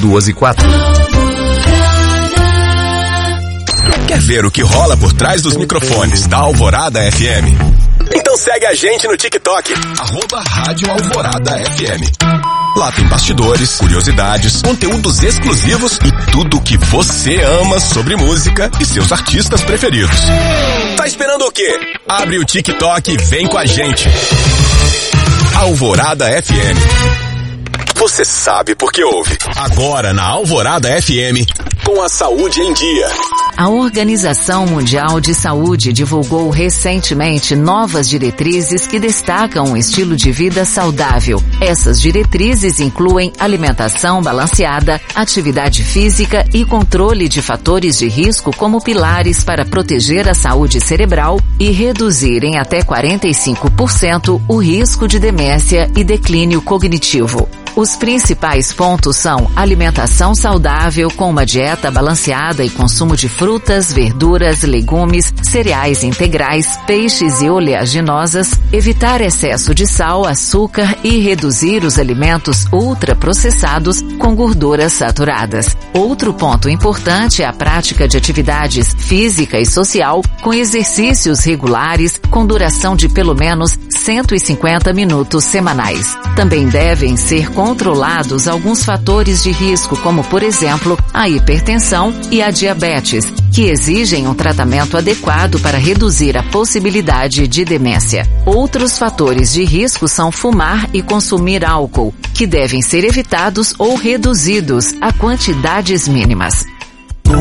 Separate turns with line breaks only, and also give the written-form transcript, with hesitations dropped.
204.
Quer ver o que rola por trás dos microfones da Alvorada FM? Então segue a gente no TikTok, @Rádio Alvorada FM. Lá tem bastidores, curiosidades, conteúdos exclusivos e tudo o que você ama sobre música e seus artistas preferidos. Tá esperando o quê? Abre o TikTok e vem com a gente. Alvorada FM. Você sabe por que ouve. Agora na Alvorada FM, com a saúde em dia.
A Organização Mundial de Saúde divulgou recentemente novas diretrizes que destacam um estilo de vida saudável. Essas diretrizes incluem alimentação balanceada, atividade física e controle de fatores de risco como pilares para proteger a saúde cerebral e reduzir em até 45% o risco de demência e declínio cognitivo. Os principais pontos são alimentação saudável com uma dieta balanceada e consumo de frutas, verduras, legumes, cereais integrais, peixes e oleaginosas, evitar excesso de sal, açúcar e reduzir os alimentos ultraprocessados com gorduras saturadas. Outro ponto importante é a prática de atividades física e social com exercícios regulares com duração de pelo menos 150 minutos semanais. Também devem ser controlados alguns fatores de risco, como, por exemplo, a hipertensão e a diabetes, que exigem um tratamento adequado para reduzir a possibilidade de demência. Outros fatores de risco são fumar e consumir álcool, que devem ser evitados ou reduzidos a quantidades mínimas.